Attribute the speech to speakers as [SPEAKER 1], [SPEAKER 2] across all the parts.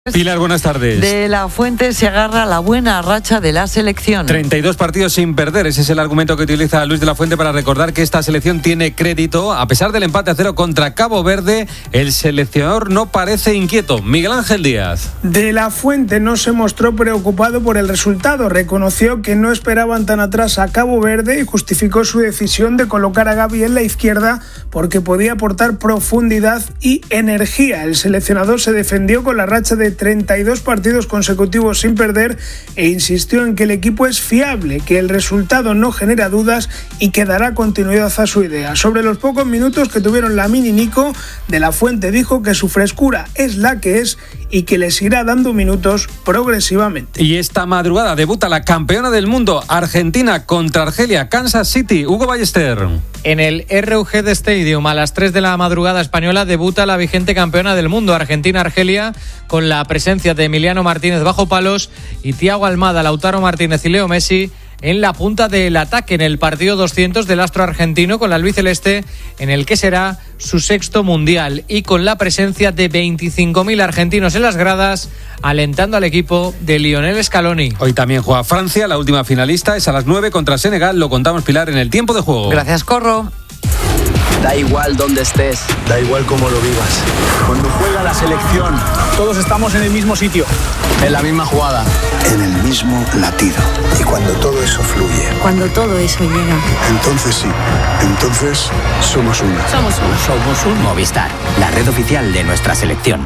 [SPEAKER 1] Pilar, buenas tardes.
[SPEAKER 2] De la Fuente se agarra la buena racha de la selección.
[SPEAKER 1] 32 partidos sin perder, ese es el argumento que utiliza Luis de la Fuente para recordar que esta selección tiene crédito. A pesar del empate a 0 contra Cabo Verde, el seleccionador no parece inquieto. Miguel Ángel Díaz.
[SPEAKER 3] De la Fuente no se mostró preocupado por el resultado. Reconoció que no esperaban tan atrás a Cabo Verde y justificó su decisión de colocar a Gavi en la izquierda porque podía aportar profundidad y energía. El seleccionador se defendió con la racha de 32 partidos consecutivos sin perder e insistió en que el equipo es fiable, que el resultado no genera dudas y que dará continuidad a su idea. Sobre los pocos minutos que tuvieron Lamine y Nico, de la Fuente dijo que su frescura es la que es y que les irá dando minutos progresivamente.
[SPEAKER 1] Y esta madrugada debuta la campeona del mundo, Argentina contra Argelia, Kansas City. Hugo Ballester.
[SPEAKER 4] En el RUG Stadium a las 3 de la madrugada española debuta la vigente campeona del mundo, Argentina-Argelia, con la presencia de Emiliano Martínez bajo palos y Thiago Almada, Lautaro Martínez y Leo Messi en la punta del ataque en el partido 200 del astro argentino con la albiceleste, en el que será su sexto mundial, y con la presencia de 25.000 argentinos en las gradas alentando al equipo de Lionel Scaloni.
[SPEAKER 1] Hoy también juega Francia, la última finalista es a las 9 contra Senegal. Lo contamos, Pilar, en el tiempo de juego.
[SPEAKER 2] Gracias, Corro.
[SPEAKER 5] Da igual dónde estés,
[SPEAKER 6] da igual cómo lo vivas.
[SPEAKER 5] Cuando juega la selección,
[SPEAKER 6] todos estamos en el mismo sitio,
[SPEAKER 5] en la misma jugada,
[SPEAKER 7] en el mismo latido. Y cuando todo eso fluye,
[SPEAKER 8] cuando todo eso llega,
[SPEAKER 7] entonces sí, entonces somos uno.
[SPEAKER 9] Somos un Movistar, la red oficial de nuestra selección.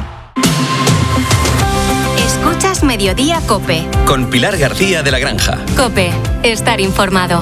[SPEAKER 10] Escuchas Mediodía COPE.
[SPEAKER 11] Con Pilar García de la Granja.
[SPEAKER 10] COPE, estar informado.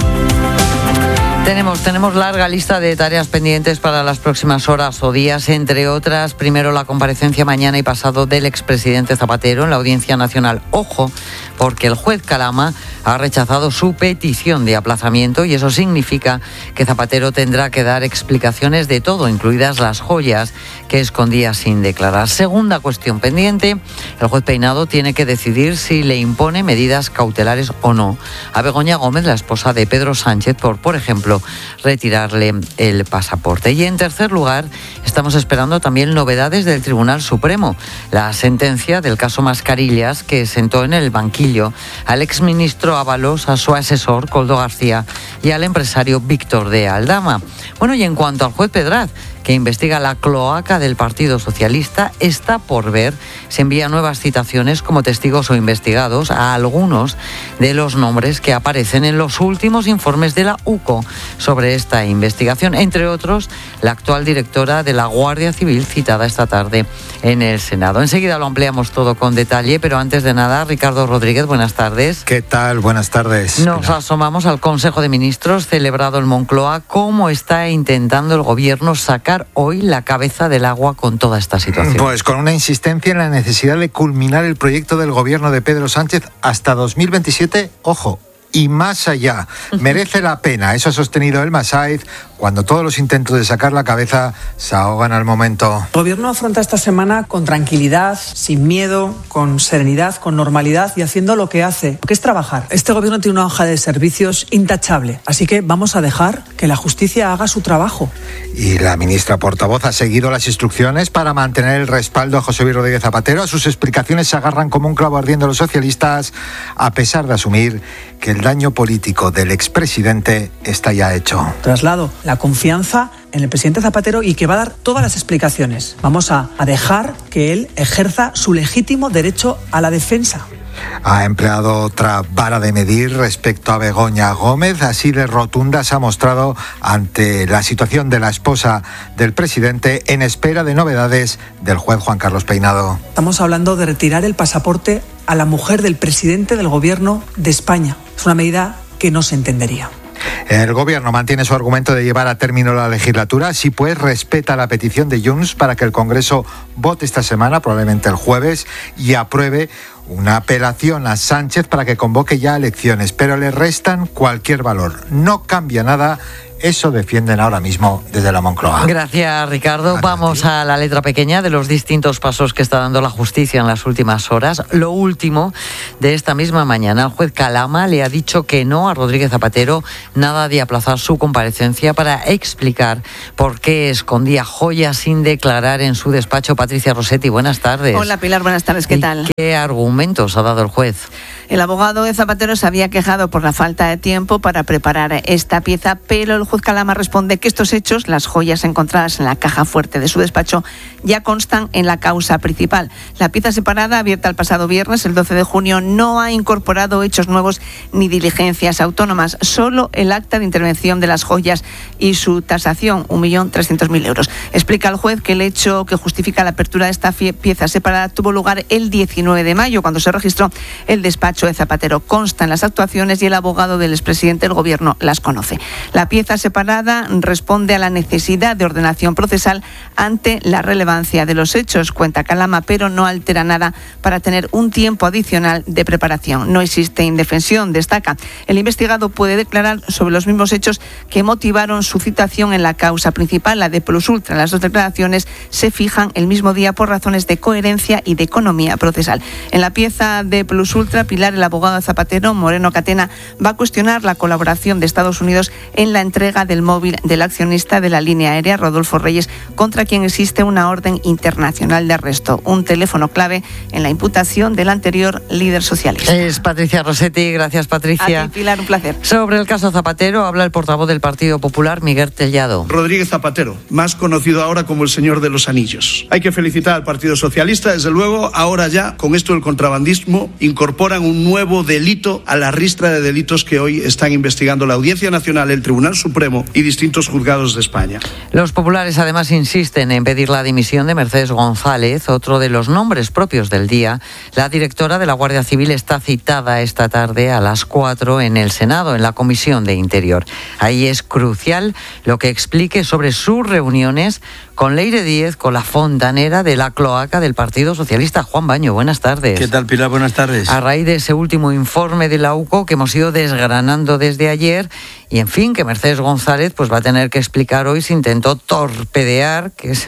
[SPEAKER 2] Tenemos larga lista de tareas pendientes para las próximas horas o días, entre otras, primero la comparecencia mañana y pasado del expresidente Zapatero en la Audiencia Nacional. Ojo, porque el juez Calama ha rechazado su petición de aplazamiento y eso significa que Zapatero tendrá que dar explicaciones de todo, incluidas las joyas que escondía sin declarar. Segunda cuestión pendiente, el juez Peinado tiene que decidir si le impone medidas cautelares o no a Begoña Gómez, la esposa de Pedro Sánchez, por ejemplo, retirarle el pasaporte. Y en tercer lugar, estamos esperando también novedades del Tribunal Supremo. La sentencia del caso Mascarillas, que sentó en el banquillo al exministro Ábalos, a su asesor Koldo García y al empresario Víctor de Aldama. Bueno, y en cuanto al juez Pedraz, que investiga la cloaca del Partido Socialista, está por ver si envía nuevas citaciones como testigos o investigados a algunos de los nombres que aparecen en los últimos informes de la UCO sobre esta investigación, entre otros la actual directora de la Guardia Civil, citada esta tarde en el Senado. Enseguida lo ampliamos todo con detalle, pero antes de nada, Ricardo Rodríguez, buenas tardes.
[SPEAKER 12] ¿Qué tal? Buenas tardes.
[SPEAKER 2] Nos asomamos al Consejo de Ministros celebrado en Moncloa. ¿Cómo está intentando el gobierno sacar hoy la cabeza del agua con toda esta situación?
[SPEAKER 12] Pues con una insistencia en la necesidad de culminar el proyecto del gobierno de Pedro Sánchez hasta 2027, ojo, y más allá. Merece la pena, eso ha sostenido el Masaiz, cuando todos los intentos de sacar la cabeza se ahogan al momento.
[SPEAKER 13] El gobierno afronta esta semana con tranquilidad, sin miedo, con serenidad, con normalidad y haciendo lo que hace, que es trabajar. Este gobierno tiene una hoja de servicios intachable, así que vamos a dejar que la justicia haga su trabajo.
[SPEAKER 12] Y la ministra portavoz ha seguido las instrucciones para mantener el respaldo a José Luis Rodríguez Zapatero. A sus explicaciones se agarran como un clavo ardiendo los socialistas, a pesar de asumir que el daño político del expresidente está ya hecho.
[SPEAKER 13] Traslado la confianza en el presidente Zapatero y que va a dar todas las explicaciones. Vamos a dejar que él ejerza su legítimo derecho a la defensa.
[SPEAKER 12] Ha empleado otra vara de medir respecto a Begoña Gómez, así de rotunda se ha mostrado ante la situación de la esposa del presidente, en espera de novedades del juez Juan Carlos Peinado.
[SPEAKER 13] Estamos hablando de retirar el pasaporte a la mujer del presidente del gobierno de España. Es una medida que no se entendería.
[SPEAKER 12] El gobierno mantiene su argumento de llevar a término la legislatura, así pues respeta la petición de Junts para que el Congreso vote esta semana, probablemente el jueves, y apruebe una apelación a Sánchez para que convoque ya elecciones, pero le restan cualquier valor. No cambia nada Eso defienden ahora mismo desde la Moncloa.
[SPEAKER 2] Gracias, Ricardo. Vamos a la letra pequeña de los distintos pasos que está dando la justicia en las últimas horas. Lo último de esta misma mañana, el juez Calama le ha dicho que no a Rodríguez Zapatero, nada de aplazar su comparecencia para explicar por qué escondía joyas sin declarar en su despacho. Patricia Rossetti, buenas tardes.
[SPEAKER 8] Hola, Pilar, buenas tardes, ¿qué tal?
[SPEAKER 2] ¿Qué argumentos ha dado el juez?
[SPEAKER 8] El abogado de Zapatero se había quejado por la falta de tiempo para preparar esta pieza, pero el juez Calama responde que estos hechos, las joyas encontradas en la caja fuerte de su despacho, ya constan en la causa principal. La pieza separada, abierta el pasado viernes, el 12 de junio, no ha incorporado hechos nuevos ni diligencias autónomas, solo el acta de intervención de las joyas y su tasación, 1.300.000 euros. Explica el juez que el hecho que justifica la apertura de esta pieza separada tuvo lugar el 19 de mayo, cuando se registró el despacho de Zapatero. Consta en las actuaciones y el abogado del expresidente del Gobierno las conoce. La pieza separada responde a la necesidad de ordenación procesal ante la relevancia de los hechos, cuenta Calama, pero no altera nada para tener un tiempo adicional de preparación. No existe indefensión, destaca. El investigado puede declarar sobre los mismos hechos que motivaron su citación en la causa principal, la de Plus Ultra. Las dos declaraciones se fijan el mismo día por razones de coherencia y de economía procesal. En la pieza de Plus Ultra, Pilar, el abogado de Zapatero, Moreno Catena, va a cuestionar la colaboración de Estados Unidos en la entrega del móvil del accionista de la línea aérea, Rodolfo Reyes, contra quien existe una orden internacional de arresto, un teléfono clave en la imputación del anterior líder socialista.
[SPEAKER 2] Es Patricia Rossetti, gracias Patricia.
[SPEAKER 8] A ti, Pilar, un placer.
[SPEAKER 2] Sobre el caso Zapatero habla el portavoz del Partido Popular, Miguel Tellado.
[SPEAKER 14] Rodríguez Zapatero, más conocido ahora como el Señor de los Anillos. Hay que felicitar al Partido Socialista, desde luego, ahora ya, con esto del contrabandismo, incorporan un nuevo delito a la ristra de delitos que hoy están investigando la Audiencia Nacional, el Tribunal Supremo y distintos juzgados de España.
[SPEAKER 2] Los populares además insisten en pedir la dimisión de Mercedes González, otro de los nombres propios del día. La directora de la Guardia Civil está citada esta tarde a las 4 en el Senado, en la Comisión de Interior. Ahí es crucial lo que explique sobre sus reuniones con Leire Díez, con la fontanera de la cloaca del Partido Socialista. Juan Baño, buenas tardes.
[SPEAKER 15] ¿Qué tal, Pilar? Buenas tardes.
[SPEAKER 2] A raíz de ese último informe de la UCO que hemos ido desgranando desde ayer, y en fin, que Mercedes González pues va a tener que explicar hoy si intentó torpedear, que es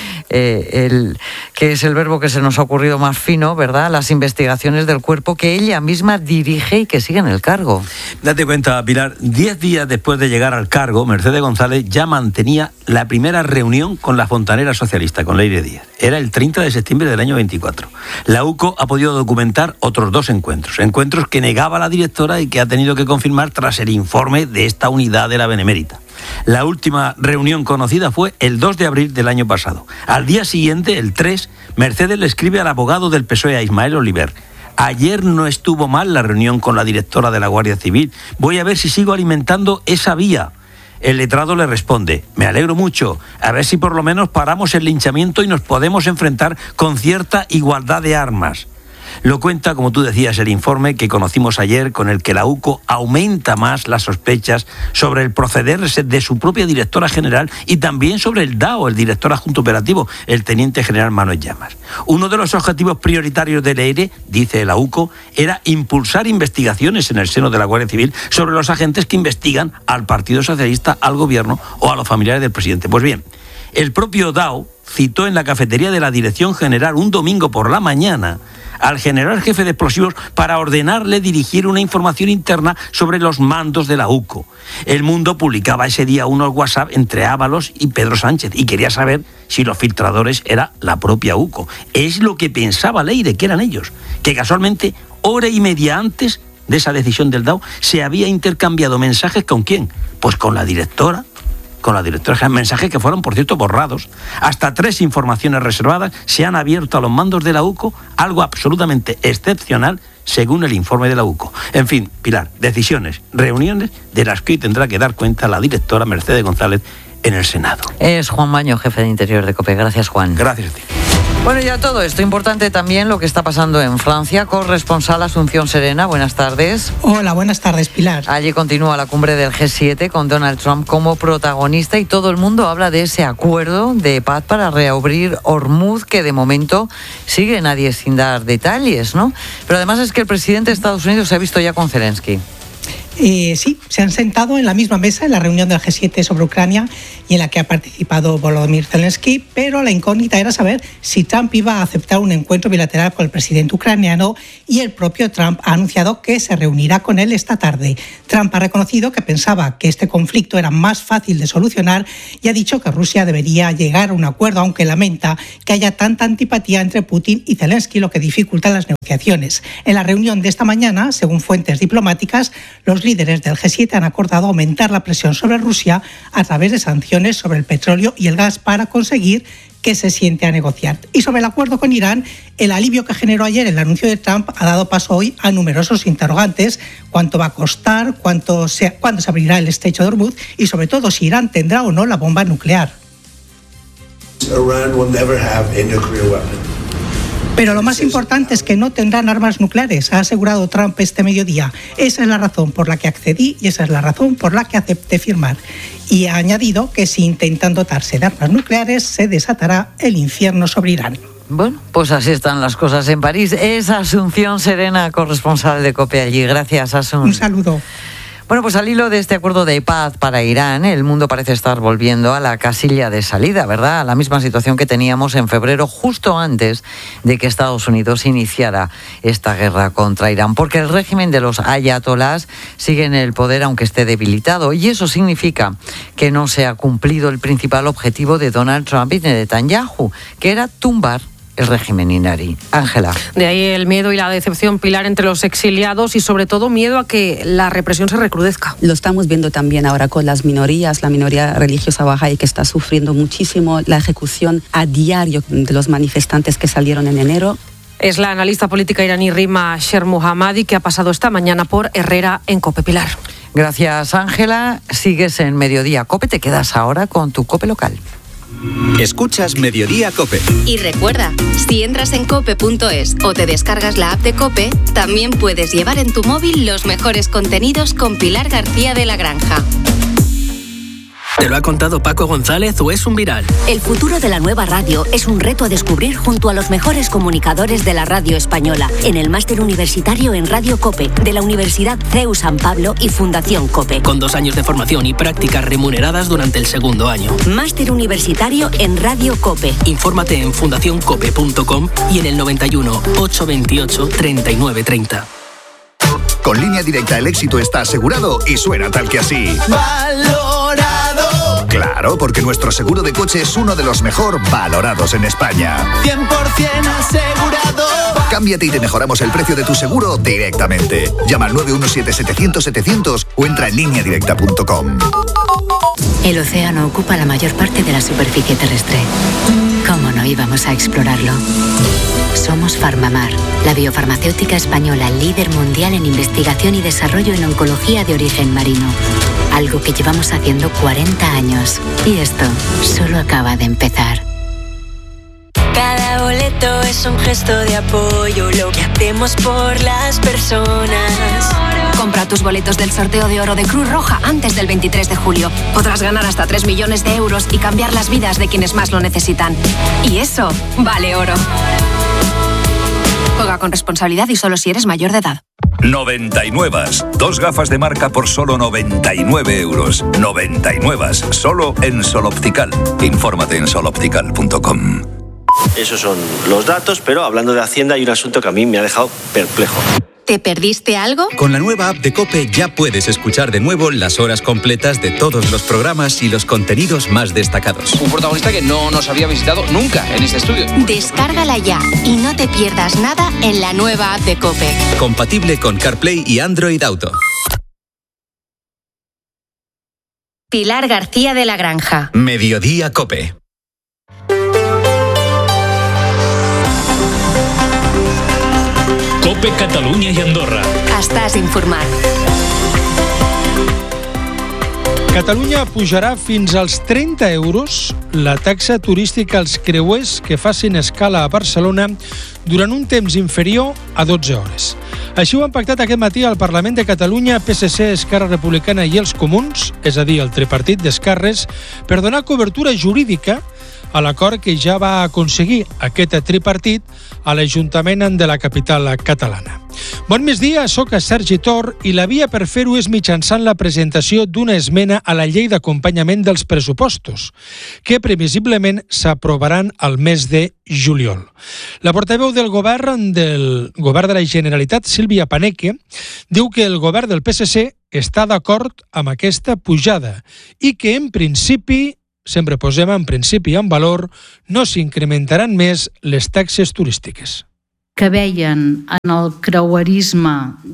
[SPEAKER 2] el verbo que se nos ha ocurrido más fino, ¿verdad?, las investigaciones del cuerpo que ella misma dirige y que sigue en el cargo.
[SPEAKER 15] Date cuenta, Pilar, 10 días después de llegar al cargo, Mercedes González ya mantenía la primera reunión con la fontanera socialista, con Leire Díez. Era el 30 de septiembre del año 24. La UCO ha podido documentar otros 2 encuentros que negaba la directora y que ha tenido que confirmar tras el informe de esta unidad de la Benemérita. La última reunión conocida fue el 2 de abril del año pasado. Al día siguiente, el 3, Mercedes le escribe al abogado del PSOE, a Ismael Oliver: ayer no estuvo mal la reunión con la directora de la Guardia Civil. Voy a ver si sigo alimentando esa vía. El letrado le responde: me alegro mucho, a ver si por lo menos paramos el linchamiento y nos podemos enfrentar con cierta igualdad de armas. Lo cuenta, como tú decías, el informe que conocimos ayer, con el que la UCO aumenta más las sospechas sobre el proceder de su propia directora general y también sobre el DAO, el director adjunto operativo, el teniente general Manuel Llamas. Uno de los objetivos prioritarios del EIRE, dice la UCO, era impulsar investigaciones en el seno de la Guardia Civil sobre los agentes que investigan al Partido Socialista, al Gobierno o a los familiares del presidente. Pues bien, el propio DAO citó en la cafetería de la Dirección General un domingo por la mañana al general jefe de explosivos para ordenarle dirigir una información interna sobre los mandos de la UCO. El Mundo publicaba ese día unos WhatsApp entre Ábalos y Pedro Sánchez y quería saber si los filtradores era la propia UCO. Es lo que pensaba Leire, que eran ellos, que casualmente, hora y media antes de esa decisión del DAO, se había intercambiado mensajes ¿con quién? Pues con la directora general, mensajes que fueron, por cierto, borrados. Hasta 3 informaciones reservadas se han abierto a los mandos de la UCO, algo absolutamente excepcional según el informe de la UCO. En fin, Pilar, decisiones, reuniones de las que hoy tendrá que dar cuenta la directora Mercedes González en el Senado.
[SPEAKER 2] Es Juan Baño, jefe de Interior de COPE. Gracias, Juan.
[SPEAKER 15] Gracias a ti.
[SPEAKER 2] Bueno, ya todo esto, importante también lo que está pasando en Francia. Corresponsal Asunción Serena, buenas tardes.
[SPEAKER 16] Hola, buenas tardes, Pilar.
[SPEAKER 2] Allí continúa la cumbre del G7 con Donald Trump como protagonista y todo el mundo habla de ese acuerdo de paz para reabrir Hormuz, que de momento sigue nadie sin dar detalles, ¿no? Pero además es que el presidente de Estados Unidos se ha visto ya con Zelensky.
[SPEAKER 16] Sí, se han sentado en la misma mesa en la reunión del G7 sobre Ucrania y en la que ha participado Volodymyr Zelensky, pero la incógnita era saber si Trump iba a aceptar un encuentro bilateral con el presidente ucraniano, y el propio Trump ha anunciado que se reunirá con él esta tarde. Trump ha reconocido que pensaba que este conflicto era más fácil de solucionar y ha dicho que Rusia debería llegar a un acuerdo, aunque lamenta que haya tanta antipatía entre Putin y Zelensky, lo que dificulta las negociaciones. En la reunión de esta mañana, según fuentes diplomáticas, los líderes del G7 han acordado aumentar la presión sobre Rusia a través de sanciones sobre el petróleo y el gas para conseguir que se siente a negociar. Y sobre el acuerdo con Irán, el alivio que generó ayer el anuncio de Trump ha dado paso hoy a numerosos interrogantes: cuánto va a costar, cuándo se abrirá el estrecho de Hormuz y sobre todo si Irán tendrá o no la bomba nuclear. Pero lo más importante es que no tendrán armas nucleares, ha asegurado Trump este mediodía. Esa es la razón por la que accedí y esa es la razón por la que acepté firmar. Y ha añadido que si intentan dotarse de armas nucleares, se desatará el infierno sobre Irán.
[SPEAKER 2] Bueno, pues así están las cosas en París. Es Asunción Serena, corresponsal de COPE allí. Gracias, Asun.
[SPEAKER 16] Un saludo.
[SPEAKER 2] Bueno, pues al hilo de este acuerdo de paz para Irán, el mundo parece estar volviendo a la casilla de salida, ¿verdad? A la misma situación que teníamos en febrero, justo antes de que Estados Unidos iniciara esta guerra contra Irán, porque el régimen de los ayatolás sigue en el poder aunque esté debilitado, y eso significa que no se ha cumplido el principal objetivo de Donald Trump y de Netanyahu, que era tumbar el régimen iraní. Ángela.
[SPEAKER 17] De ahí el miedo y la decepción, Pilar, entre los exiliados y sobre todo miedo a que la represión se recrudezca.
[SPEAKER 18] Lo estamos viendo también ahora con las minorías, la minoría religiosa bahá'í que está sufriendo muchísimo, la ejecución a diario de los manifestantes que salieron en enero.
[SPEAKER 17] Es la analista política iraní Rima Shermohammadi, que ha pasado esta mañana por Herrera en COPE. Pilar.
[SPEAKER 2] Gracias, Ángela. Sigues en Mediodía COPE, te quedas ahora con tu COPE local.
[SPEAKER 11] Escuchas Mediodía COPE.
[SPEAKER 10] Y recuerda, si entras en cope.es o te descargas la app de COPE, también puedes llevar en tu móvil los mejores contenidos con Pilar García de la Granja.
[SPEAKER 19] ¿Te lo ha contado Paco González o es un viral?
[SPEAKER 20] El futuro de la nueva radio es un reto a descubrir junto a los mejores comunicadores de la radio española en el máster universitario en Radio COPE de la Universidad CEU San Pablo y Fundación COPE.
[SPEAKER 19] Con 2 años de formación y prácticas remuneradas durante el segundo año.
[SPEAKER 20] Máster universitario en Radio COPE.
[SPEAKER 19] Infórmate en fundacioncope.com y en el 91 828 3930.
[SPEAKER 21] Con Línea Directa el éxito está asegurado y suena tal que así.
[SPEAKER 22] ¡Valorado!
[SPEAKER 21] Claro, porque nuestro seguro de coche es uno de los mejor valorados en España.
[SPEAKER 22] 100% asegurado.
[SPEAKER 21] Cámbiate y te mejoramos el precio de tu seguro directamente. Llama al 917-700-700 o entra en lineadirecta.com.
[SPEAKER 20] El océano ocupa la mayor parte de la superficie terrestre. ¿Cómo no íbamos a explorarlo? Somos Farmamar, la biofarmacéutica española líder mundial en investigación y desarrollo en oncología de origen marino. Algo que llevamos haciendo 40 años. Y esto solo acaba de empezar.
[SPEAKER 23] Cada boleto es un gesto de apoyo, lo que hacemos por las personas.
[SPEAKER 24] Compra tus boletos del sorteo de oro de Cruz Roja antes del 23 de julio. Podrás ganar hasta 3 millones de euros y cambiar las vidas de quienes más lo necesitan. Y eso vale oro. Juega con responsabilidad y solo si eres mayor de edad.
[SPEAKER 25] 99. 2 gafas de marca por solo 99 euros. 99. Solo en Sol Optical. Infórmate en soloptical.com.
[SPEAKER 26] Esos son los datos, pero hablando de Hacienda hay un asunto que a mí me ha dejado perplejo.
[SPEAKER 10] ¿Te perdiste algo?
[SPEAKER 11] Con la nueva app de COPE ya puedes escuchar de nuevo las horas completas de todos los programas y los contenidos más destacados.
[SPEAKER 27] Un protagonista que no nos había visitado nunca en este estudio.
[SPEAKER 10] Descárgala ya y no te pierdas nada en la nueva app de COPE.
[SPEAKER 11] Compatible con CarPlay y Android Auto.
[SPEAKER 10] Pilar García de la Granja.
[SPEAKER 11] Mediodía COPE.
[SPEAKER 28] COPE Catalunya i Andorra.
[SPEAKER 10] Estàs informat.
[SPEAKER 29] Catalunya pujarà fins als 30 euros la taxa turística als creuers que facin escala a Barcelona durant un temps inferior a 12 hores. Així ho han pactat aquest matí al Parlament de Catalunya, PSC, Esquerra Republicana i els Comuns, és a dir, el tripartit d'esquerres, per donar cobertura jurídica a l'acord que ja va aconseguir aquest tripartit a l'Ajuntament de la capital catalana. Bon migdia, soc Sergi Tor i la via per fer-ho és mitjançant la presentació d'una esmena a la llei d'acompanyament dels pressupostos, que previsiblement s'aprovaran al mes de juliol. La portaveu del govern de la Generalitat, Sílvia Paneque, diu que el govern del PSC està d'acord amb aquesta pujada i que en principi, sempre posem en principi en valor, no s'incrementaran més les taxes turístiques.
[SPEAKER 1] Que veien en el creuerisme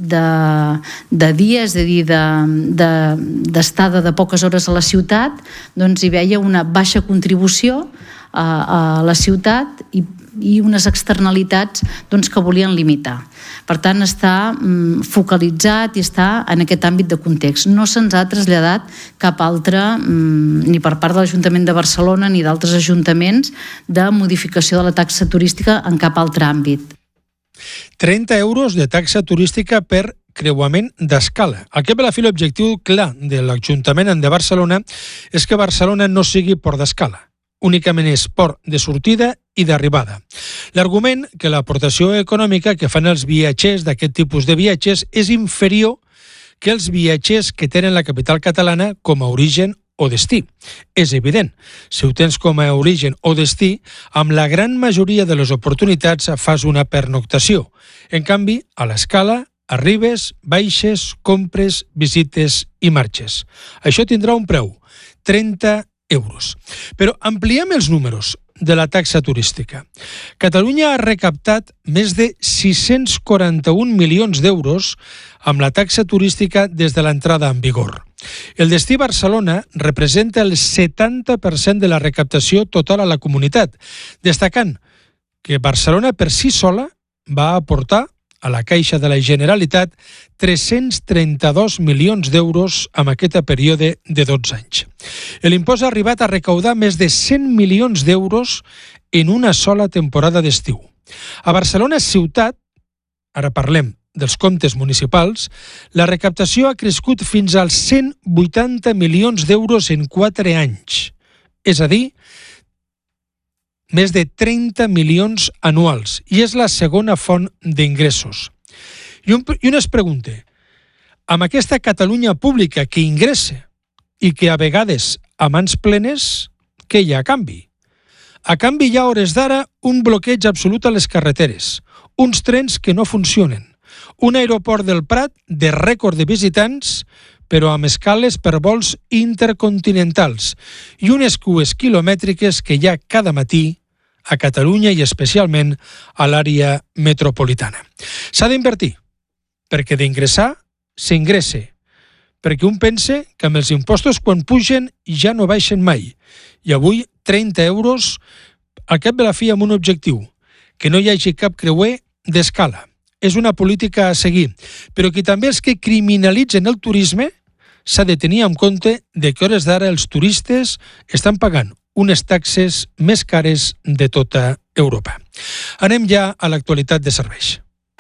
[SPEAKER 1] de dies, és a dir, d'estada de poques hores a la ciutat, doncs hi veia una baixa contribució a la ciutat i unes externalitats doncs, que volien limitar. Per tant, està focalitzat i està en aquest àmbit de context. No se'ns ha traslladat cap altre, ni per part de l'Ajuntament de Barcelona ni d'altres ajuntaments, de modificació de la taxa turística en cap altre àmbit.
[SPEAKER 29] 30 euros de taxa turística per creuament d'escala. Al cap i a la fi, l'objectiu clar de l'Ajuntament de Barcelona és que Barcelona no sigui port d'escala. Únicament és port de sortida i d'arribada. L'argument que l'aportació econòmica que fan els viatgers d'aquest tipus de viatges és inferior que els viatgers que tenen la capital catalana com a origen o destí. És evident, si ho tens com a origen o destí, amb la gran majoria de les oportunitats fas una pernoctació. En canvi, a l'escala, arribes, baixes, compres, visites i marxes. Això tindrà un preu, 30 euros. Però ampliem els números de la taxa turística. Catalunya ha recaptat més de 641 milions d'euros amb la taxa turística des de l'entrada en vigor. El destí Barcelona representa el 70% de la recaptació total a la comunitat, destacant que Barcelona per si sola va aportar a la Caixa de la Generalitat 332 milions d'euros en aquest període de 12 anys. L'impost ha arribat a recaudar més de 100 milions d'euros en una sola temporada d'estiu. A Barcelona ciutat, ara parlem dels comptes municipals, la recaptació ha crescut fins als 180 milions d'euros en 4 anys. És a dir, més de 30 milions anuals, i és la segona font d'ingressos. I un es pregunta, amb aquesta Catalunya pública que ingressa i que a vegades a mans plenes, què hi ha a canvi? A canvi hi ha a hores d'ara un bloqueig absolut a les carreteres, uns trens que no funcionen, un aeroport del Prat de rècord de visitants, però amb escales per vols intercontinentals i unes cues quilomètriques que hi ha cada matí a Catalunya i especialment a l'àrea metropolitana. S'ha d'invertir, perquè d'ingressar s'ingressa, perquè un pensa que amb els impostos quan pugen ja no baixen mai, i avui 30 euros al cap de la fi amb un objectiu, que no hi hagi cap creuer d'escala. És una política a seguir, però que també els que criminalitzen el turisme s'ha de tenir en compte de que a hores d'ara els turistes estan pagant unes taxes més cares de tota Europa. Anem ja a l'actualitat de serveis.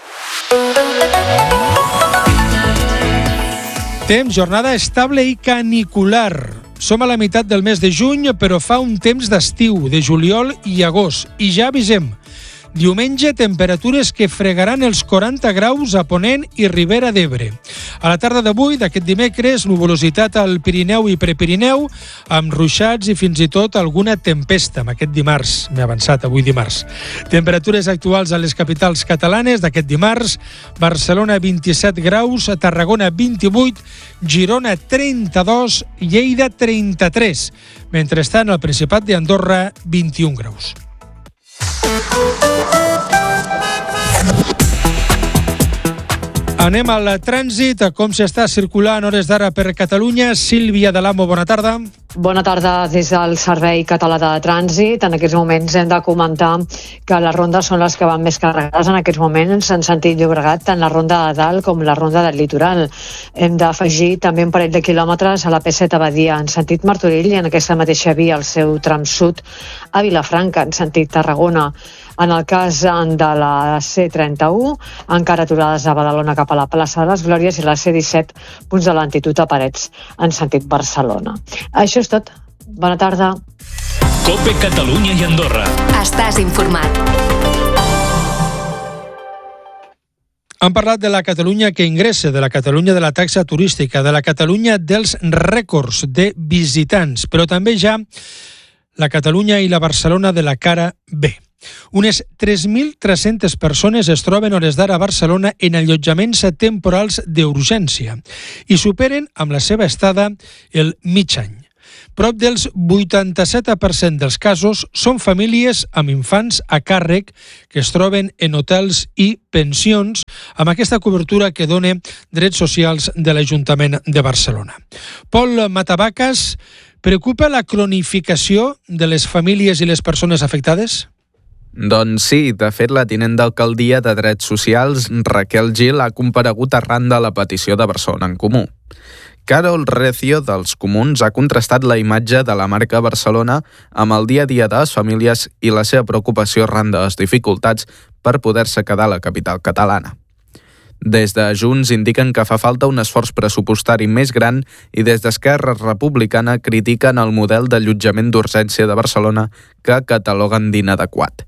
[SPEAKER 29] Temps, jornada estable i canicular. Som a la meitat del mes de juny, però fa un temps d'estiu, de juliol i agost. I ja avisem, diumenge, temperatures que fregaran els 40 graus a Ponent i Ribera d'Ebre. A la tarda d'avui, d'aquest dimecres, nuvolositat al Pirineu i Prepirineu, amb ruixats i fins i tot alguna tempesta, amb aquest dimarts, m'he avançat avui dimarts. Temperatures actuals a les capitals catalanes d'aquest dimarts, Barcelona 27 graus, Tarragona 28, Girona 32, Lleida 33, mentrestant al Principat d'Andorra 21 graus. Anem al trànsit, a com s'està circulant a hores d'ara per Catalunya. Sílvia Dalamo, bona tarda.
[SPEAKER 3] Bona tarda des del Servei Català de Trànsit. En aquests moments hem de comentar que les rondes són les que van més carregades en aquests moments en sentit Llobregat, tant la ronda de dalt com la ronda del litoral. Hem d'afegir també un parell de quilòmetres a la P7 a Badia en sentit Martorell i en aquesta mateixa via al seu tram sud a Vilafranca en sentit Tarragona. En el cas de la C31, encara aturades a Badalona cap a la plaça de les Glòries i la C17, punts de lentitud a Parets en sentit Barcelona. Això és tot. Bona tarda.
[SPEAKER 19] COPE Catalunya i Andorra.
[SPEAKER 24] Estàs informat.
[SPEAKER 29] Han parlat de la Catalunya que ingressa, de la Catalunya de la taxa turística, de la Catalunya dels rècords de visitants, però també ja la Catalunya i la Barcelona de la cara B. Unes 3.300 persones es troben a hores d'ara a Barcelona en allotjaments temporals d'urgència i superen amb la seva estada el mig any. Prop dels 87% dels casos són famílies amb infants a càrrec que es troben en hotels i pensions amb aquesta cobertura que dona Drets Socials de l'Ajuntament de Barcelona. Pol Matavacas, preocupa la cronificació de les famílies i les persones afectades?
[SPEAKER 4] Doncs sí, de fet la tinent d'alcaldia de Drets Socials, Raquel Gil, ha comparegut arran de la petició de Barcelona en Comú. Carol Recio, dels Comuns, ha contrastat la imatge de la marca Barcelona amb el dia a dia de les famílies i la seva preocupació arran de les dificultats per poder-se quedar a la capital catalana. Des de Junts indiquen que fa falta un esforç pressupostari més gran i des d'Esquerra Republicana critiquen el model d'allotjament d'urgència de Barcelona que cataloguen d'inadequat.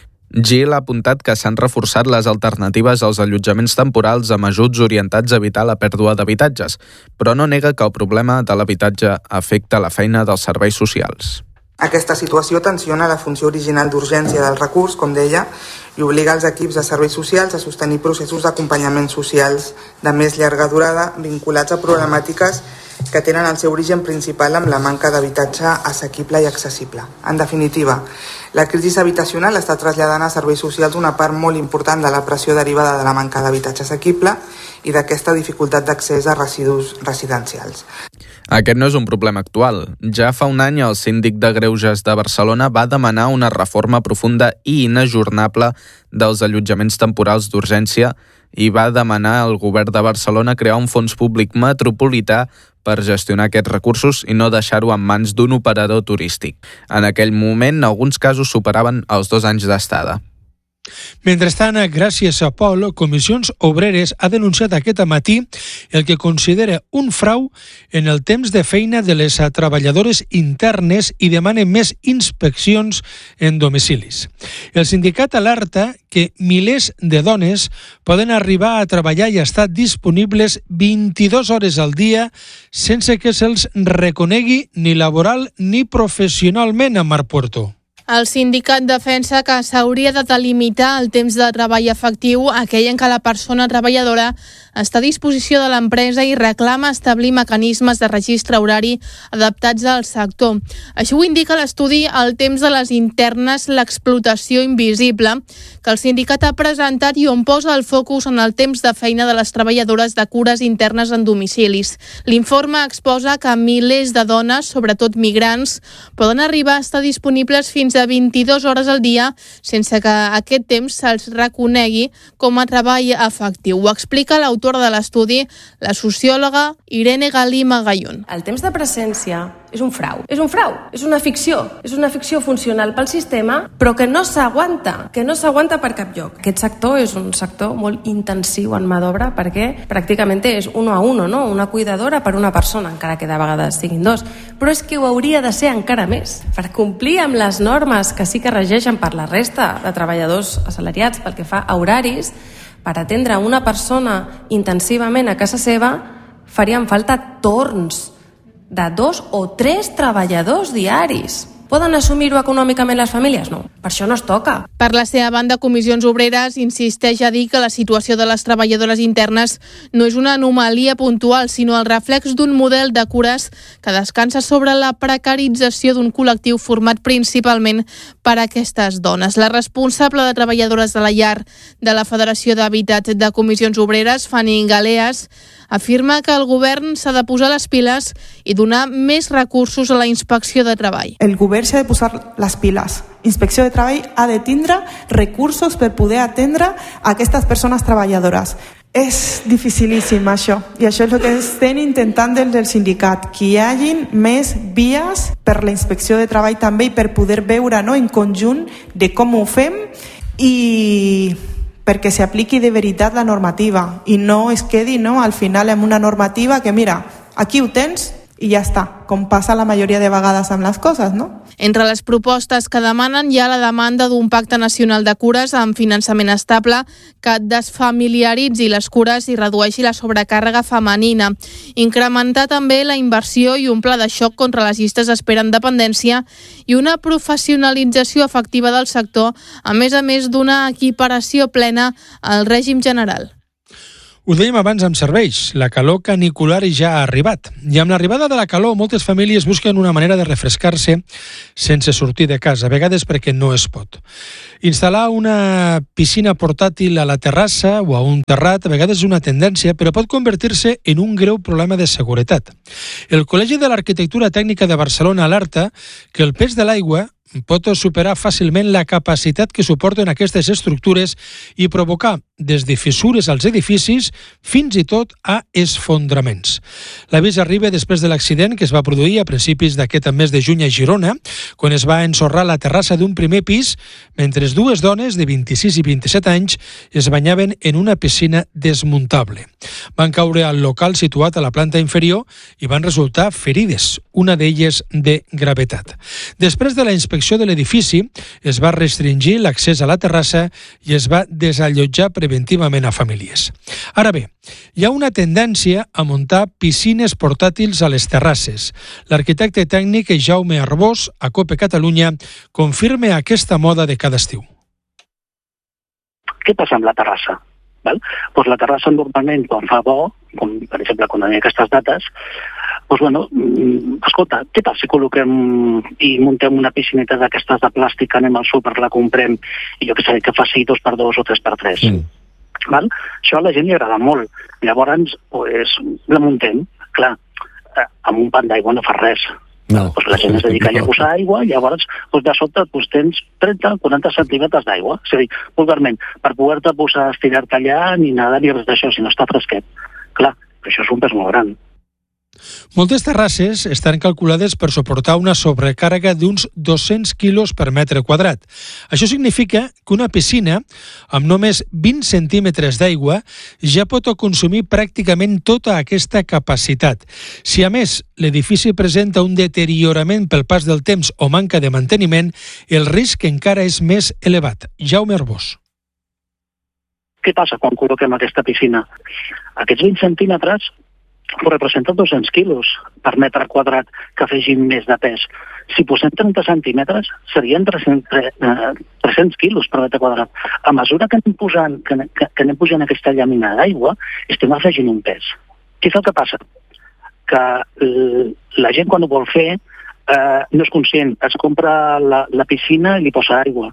[SPEAKER 4] Gil ha apuntat que s'han reforçat les alternatives als allotjaments temporals amb ajuts orientats a evitar la pèrdua d'habitatges, però no nega que el problema de l'habitatge afecta la feina dels serveis socials.
[SPEAKER 5] Aquesta situació tensiona la funció original d'urgència del recurs, com deia, i obliga els equips de serveis socials a sostenir processos d'acompanyament socials de més llarga durada vinculats a problemàtiques que tenen el seu origen principal amb la manca d'habitatge assequible i accessible. En definitiva, la crisi habitacional està traslladant a serveis socials una part molt important de la pressió derivada de la manca d'habitatge assequible i d'aquesta dificultat d'accés a residus residencials.
[SPEAKER 4] Aquest no és un problema actual. Ja fa un any el síndic de Greuges de Barcelona va demanar una reforma profunda i inajornable dels allotjaments temporals d'urgència i va demanar al govern de Barcelona crear un fons públic metropolità per gestionar aquests recursos i no deixar-ho en mans d'un operador turístic. En aquell moment, alguns casos superaven els 2 anys d'estada.
[SPEAKER 29] Mentrestant, gràcies a Pol, Comissions Obreres ha denunciat aquest matí el que considera un frau en el temps de feina de les treballadores internes i demana més inspeccions en domicilis. El sindicat alerta que milers de dones poden arribar a treballar i estar disponibles 22 hores al dia sense que se'ls reconegui ni laboral ni professionalment a Mar Puerto.
[SPEAKER 6] El sindicat defensa que s'hauria de delimitar el temps de treball efectiu, aquell en què la persona treballadora està a disposició de l'empresa i reclama establir mecanismes de registre horari adaptats al sector. Això ho indica l'estudi El temps de les internes, l'explotació invisible, que el sindicat ha presentat i on posa el focus en el temps de feina de les treballadores de cures internes en domicilis. L'informe exposa que milers de dones, sobretot migrants, poden arribar a estar disponibles fins a 22 hores al dia sense que aquest temps se'ls reconegui com a treball efectiu. Ho explica l'autora de l'estudi, la sociòloga Irene Galima Gallón.
[SPEAKER 7] El temps de presència és un frau. És un frau, és una ficció funcional pel sistema, però que no s'aguanta per cap lloc. Aquest sector és un sector molt intensiu en mà d'obra perquè pràcticament és 1 a 1, no? Una cuidadora per una persona, encara que de vegades siguin 2. Però és que ho hauria de ser encara més. Per complir amb les normes que sí que regeixen per la resta de treballadors assalariats pel que fa a horaris, per atendre una persona intensivament a casa seva farien falta torns de 2 o 3 treballadors diaris. Poden assumir-ho econòmicament les famílies? No, per això no es toca.
[SPEAKER 6] Per la seva banda, Comissions Obreres insisteix a dir que la situació de les treballadores internes no és una anomalia puntual, sinó el reflex d'un model de cures que descansa sobre la precarització d'un col·lectiu format principalment per aquestes dones. La responsable de treballadores de la llar de la Federació d'Habitat de Comissions Obreres, Fanny Galeas, afirma que el govern s'ha de posar les piles i donar més recursos a la inspecció de treball.
[SPEAKER 8] El govern s'ha de posar les piles. Inspecció de Treball ha de tindre recursos per poder atendre a aquestes persones treballadores. És dificilíssim això, i això és el que estem intentant des del sindicat, que hi hagin més vies per la inspecció de treball també i per poder veure, no, en conjunt de com ho fem i perquè s'apliqui de veritat la normativa i no es quedi, no, al final amb una normativa que, mira, aquí ho tens i ja està, com passa la majoria de vegades amb les coses, no?
[SPEAKER 6] Entre les propostes que demanen hi ha la demanda d'un pacte nacional de cures amb finançament estable que desfamiliaritzi les cures i redueixi la sobrecàrrega femenina. Incrementar també la inversió i un pla de xoc contra les llistes d'espera en dependència i una professionalització efectiva del sector, a més d'una equiparació plena al règim general.
[SPEAKER 29] Ho dèiem abans amb serveis, la calor canicular ja ha arribat. I amb l'arribada de la calor, moltes famílies busquen una manera de refrescar-se sense sortir de casa, a vegades perquè no es pot. Instal·lar una piscina portàtil a la terrassa o a un terrat a vegades és una tendència, però pot convertir-se en un greu problema de seguretat. El Col·legi de l'Arquitectura Tècnica de Barcelona alerta que el pes de l'aigua pot superar fàcilment la capacitat que suporten aquestes estructures i provocar des de fissures als edificis fins i tot a esfondraments. L'avís arriba després de l'accident que es va produir a principis d'aquest mes de juny a Girona, quan es va ensorrar la terrassa d'un primer pis mentre dues dones de 26 i 27 anys es banyaven en una piscina desmuntable. Van caure al local situat a la planta inferior i van resultar ferides, una d'elles de gravetat. Després de la inspecció de l'edifici, es va restringir l'accés a la terrassa i es va desallotjar preventivament a famílies. Ara bé, hi ha una tendència a muntar piscines portàtils a les terrasses. L'arquitecte tècnic Jaume Arbós, a COPE Catalunya, confirma aquesta moda de cada estiu.
[SPEAKER 9] Què passa amb la terrassa? Doncs la terrassa normalment, quan fa bo, com per exemple quan hi ha aquestes dates, escolta, què tal si col·loquem i muntem una piscineta d'aquestes de plàstic, anem al súper, la comprem i jo que sé, que faci 2x2 o 3x3. Això a la gent li agrada molt. Llavors, la muntem. Clar, amb un pan d'aigua no fa res. No. La gent es dedica a posar aigua i llavors de sobte tens 30-40 centímetres d'aigua. És a dir, vulgarment, per poder-te posar a estirar-te allà ni nada ni res d'això, si no està fresquet. Clar, però això és un pes molt gran.
[SPEAKER 29] Moltes terrasses estan calculades per suportar una sobrecàrrega d'uns 200 quilos per metre quadrat. Això significa que una piscina amb només 20 centímetres d'aigua ja pot consumir pràcticament tota aquesta capacitat. Si a més l'edifici presenta un deteriorament pel pas del temps o manca de manteniment, el risc encara és més elevat. Jaume Arbós.
[SPEAKER 9] Què passa quan col·loquem aquesta piscina? Aquests 20 centímetres representa 200 quilos per metre quadrat que afegim més de pes. Si posem 30 centímetres, serien 300 quilos per metre quadrat. A mesura que anem pujant aquesta llàmina d'aigua, estem afegint un pes. Què és el que passa? Que la gent quan ho vol fer no és conscient. Es compra la piscina i li posa aigua.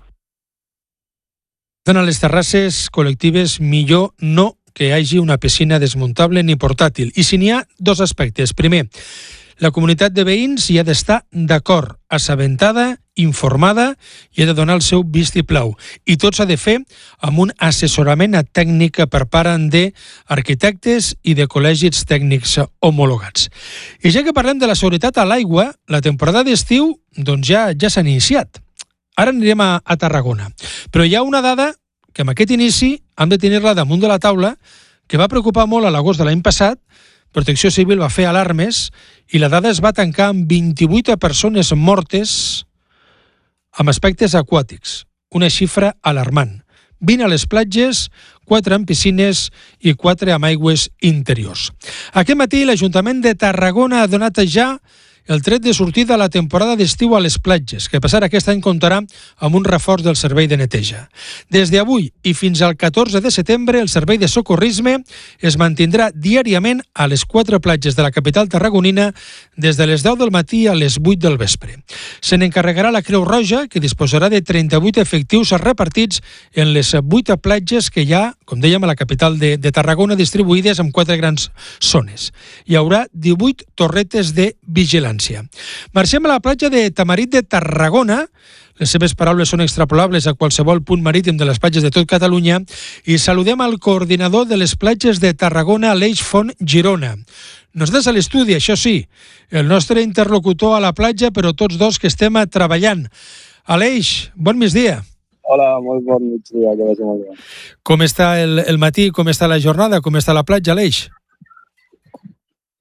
[SPEAKER 29] A les terrasses col·lectives millor no que hi hagi una piscina desmuntable ni portàtil. I si n'hi ha, dos aspectes. Primer, la comunitat de veïns hi ha d'estar d'acord, assabentada, informada i ha de donar el seu vistiplau. I tot s'ha de fer amb un assessorament tècnic per part d'arquitectes i de col·legis tècnics homologats. I ja que parlem de la seguretat a l'aigua, la temporada d'estiu ja s'ha iniciat. Ara anirem a Tarragona. Però hi ha una dada que amb aquest inici hem de tenir-la damunt de la taula, que va preocupar molt a l'agost de l'any passat. Protecció Civil va fer alarmes i la dada es va tancar amb 28 persones mortes amb aspectes aquàtics. Una xifra alarmant. 20 a les platges, 4 en piscines i 4 amb aigües interiors. Aquest matí l'Ajuntament de Tarragona ha donat ja el tret de sortida a la temporada d'estiu a les platges, que passar aquest any comptarà amb un reforç del servei de neteja. Des d'avui i fins al 14 de setembre, el servei de socorrisme es mantindrà diàriament a les 4 platges de la capital tarragonina des de les 10 del matí a les 8 del vespre. Se n'encarregarà la Creu Roja, que disposarà de 38 efectius repartits en les 8 platges que hi ha, com dèiem, a la capital de Tarragona, distribuïdes en 4 grans zones. Hi haurà 18 torretes de vigilància. Marxem a la platja de Tamarit de Tarragona. Les seves paraules són extrapolables a qualsevol punt marítim de les platges de tot Catalunya i saludem al coordinador de les platges de Tarragona, Aleix Font Girona. No estàs a l'estudi, això sí, el nostre interlocutor a la platja, però tots dos que estem treballant. Aleix, bon migdia.
[SPEAKER 12] Hola, molt bon migdia, que vagi molt bé.
[SPEAKER 29] Com està el matí, com està la jornada, com està la platja, Aleix?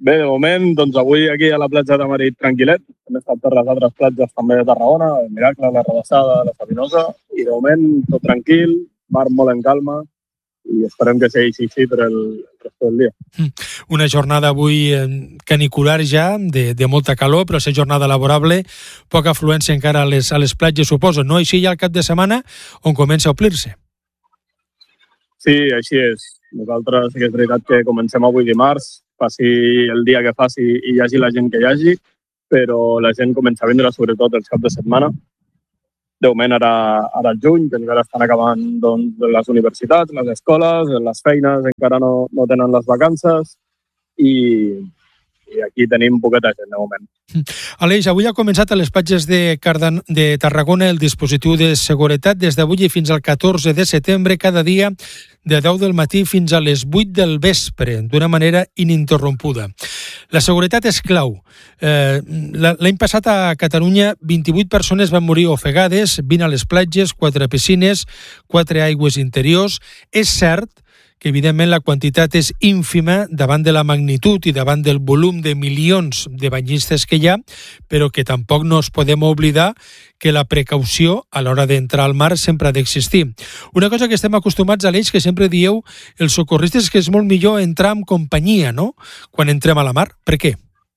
[SPEAKER 12] Bé, de moment, doncs avui aquí a la platja de Marit tranquil·let. Hem estat per les altres platges també de Tarragona, el Miracle, la Rabassada, la Sabinosa, i de moment tot tranquil, mar molt en calma, i esperem que sigui així per el rest del dia.
[SPEAKER 29] Una jornada avui canicular ja, de molta calor, però ser jornada laborable, poca afluència encara a les platges, suposo, no? Així ja al cap de setmana on comença a omplir-se.
[SPEAKER 12] Sí, així és. Nosaltres sí que és veritat que comencem avui dimarts, faci el dia que faci i hi hagi la gent que hi hagi, però la gent comença a vindre sobretot els caps de setmana. De moment ara al juny, que encara estan acabant doncs, les universitats, les escoles, les feines, encara no tenen les vacances i aquí tenim poqueta gent de moment.
[SPEAKER 29] Aleix, avui ha començat a les platges de Tarragona el dispositiu de seguretat des d'avui fins al 14 de setembre, cada dia de 10 del matí fins a les 8 del vespre, d'una manera ininterrompuda. La seguretat és clau. L'any passat a Catalunya 28 persones van morir ofegades, 20 a les platges, 4 piscines, 4 aigües interiors. És cert que evidentment la quantitat és ínfima davant de la magnitud i davant del volum de milions de banyistes que hi ha, però que tampoc no ens podem oblidar que la precaució a l'hora d'entrar al mar sempre ha d'existir. Una cosa que estem acostumats, Aleix, que sempre dieu els socorristes, que és molt millor entrar en companyia, no?, quan entrem a la mar. Per què?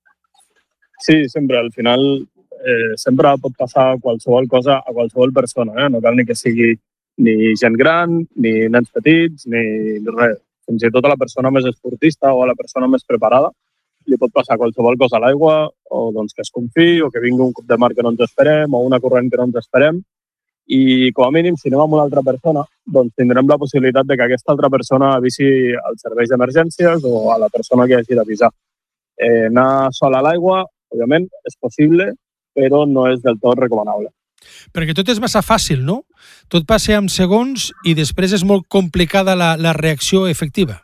[SPEAKER 12] Sí, sempre. Al final sempre pot passar qualsevol cosa a qualsevol persona, no cal ni que sigui ni gent gran, ni nens petits, ni res. Fins i tot a la persona més esportista o a la persona més preparada li pot passar qualsevol cosa a l'aigua, o doncs que es confiï, o que vingui un cop de mar que no ens esperem, o una corrent que no ens esperem. I com a mínim, si anem amb una altra persona, doncs tindrem la possibilitat de que aquesta altra persona avisi als serveis d'emergències o a la persona que hagi d'avisar. Anar sol a l'aigua, òbviament, és possible, però no és del tot recomanable.
[SPEAKER 29] Perquè tot és massa fàcil, no? Tot passa en segons i després és molt complicada la reacció efectiva.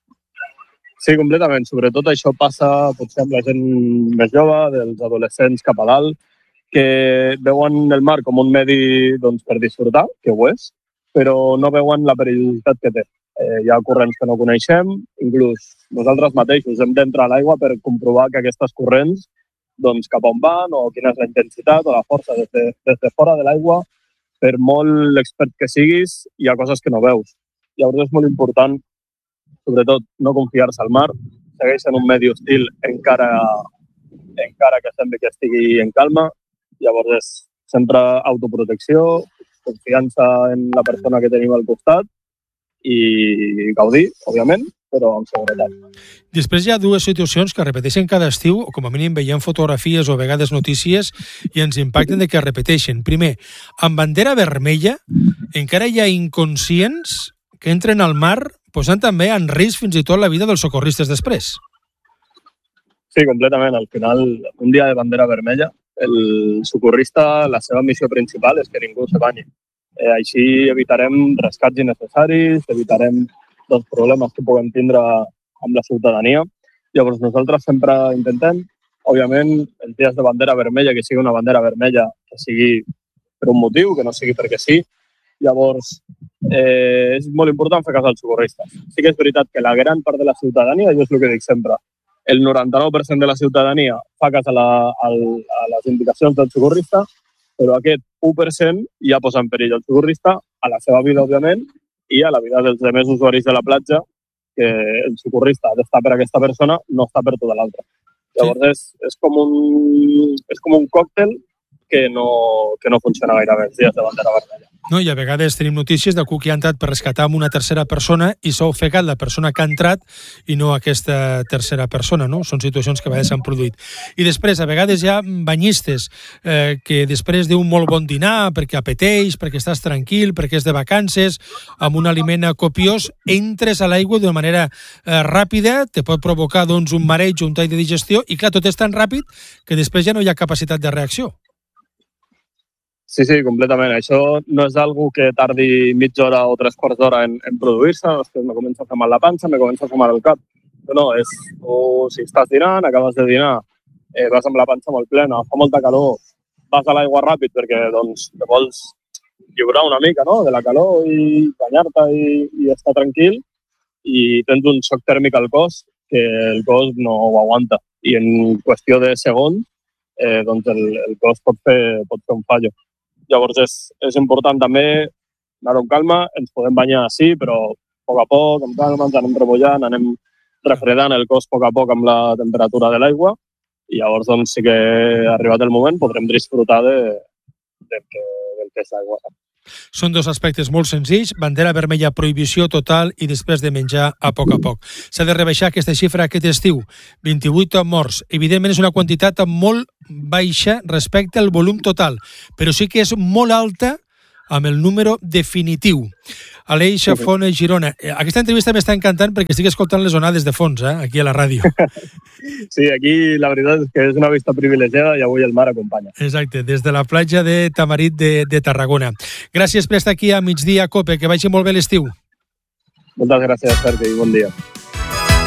[SPEAKER 12] Sí, completament. Sobretot això passa potser amb la gent més jove, dels adolescents cap a dalt, que veuen el mar com un medi doncs, per disfrutar, que ho és, però no veuen la perillositat que té. Hi ha corrents que no coneixem, inclús nosaltres mateixos hem d'entrar a l'aigua per comprovar que aquestes corrents doncs, cap on van o quina és la intensitat o la força. Des de fora de l'aigua, per molt expert que siguis, hi ha coses que no veus. Llavors és molt important, sobretot, no confiar-se al mar, segueix en un medi hostil encara que sembli que estigui en calma. Llavors és sempre autoprotecció, confiança en la persona que tenim al costat i gaudir, òbviament, però amb seguretat.
[SPEAKER 29] Després hi ha dues situacions que repeteixen cada estiu, o com a mínim veiem fotografies o a vegades notícies i ens impacten de que repeteixen. Primer, amb bandera vermella encara hi ha inconscients que entren al mar posant també en risc fins i tot la vida dels socorristes després.
[SPEAKER 12] Sí, completament. Al final, un dia de bandera vermella, el socorrista, la seva missió principal és que ningú se banyi. Així evitarem rescats innecessaris, evitarem problemes que puguem tindre amb la ciutadania. Llavors nosaltres sempre intentem, òbviament, els dies de bandera vermella, que sigui una bandera vermella, que sigui per un motiu, que no sigui perquè sí. Llavors és molt important fer cas als socorristes. Sí que és veritat que la gran part de la ciutadania, jo és el que dic sempre, el 99% de la ciutadania fa cas a les indicacions del socorrista, però aquest 1% ja posa en perill el socorrista, a la seva vida, òbviament, i a la vida dels demés usuaris de la platja, que el socorrista ha d'estar per aquesta persona, no està per tota l'altra. Llavors és com un còctel que no funciona gaire bé els dies de bandera vermella.
[SPEAKER 29] No, i a vegades tenim notícies d'algú que ha entrat per rescatar amb una tercera persona i s'ha ofegat la persona que ha entrat i no aquesta tercera persona, no? Són situacions que a vegades s'han produït. I després, a vegades hi ha banyistes que després d'un molt bon dinar, perquè apeteix, perquè estàs tranquil, perquè és de vacances, amb un aliment copiós, entres a l'aigua d'una manera ràpida, te pot provocar doncs, un mareig o un tall de digestió, i clar, tot és tan ràpid que després ja no hi ha capacitat de reacció.
[SPEAKER 12] Sí, completament. Això no és algo que tardi mitja hora o 3/4 d'hora en produir-se, després me comença a fer mal la panxa, me comença a fer mal el cap. No, és si estàs dinant, acabes de dinar, vas amb la panxa molt plena, fa molta calor, vas a l'aigua ràpid perquè doncs, te vols lliurar una mica, no?, de la calor i banyar-te i estar tranquil, i tens un xoc tèrmic al cos, que el cos no ho aguanta. I en qüestió de segons, doncs el cos pot fer un fallo. Llavors és important també anar-ho amb calma, ens podem banyar sí, però a poc, amb calma, ens anem remullant, anem refredant el cos a poc amb la temperatura de l'aigua i llavors doncs, sí que arribat el moment podrem disfrutar del que és l'aigua.
[SPEAKER 29] Són dos aspectes molt senzills, bandera vermella, prohibició total i després de menjar a poc. S'ha de rebaixar aquesta xifra aquest estiu, 28 morts. Evidentment és una quantitat molt baixa respecte al volum total, però sí que és molt alta amb el número definitiu. Aleix Font i Girona. Aquesta entrevista m'està encantant perquè estic escoltant les onades de fons, aquí a la ràdio.
[SPEAKER 12] Sí, aquí la veritat és que és una vista privilegiada i avui el mar acompanya.
[SPEAKER 29] Exacte, des de la platja de Tamarit de Tarragona. Gràcies per estar aquí a Migdia Cope, que vagi molt bé l'estiu.
[SPEAKER 12] Moltes gràcies, Sergi, i bon dia.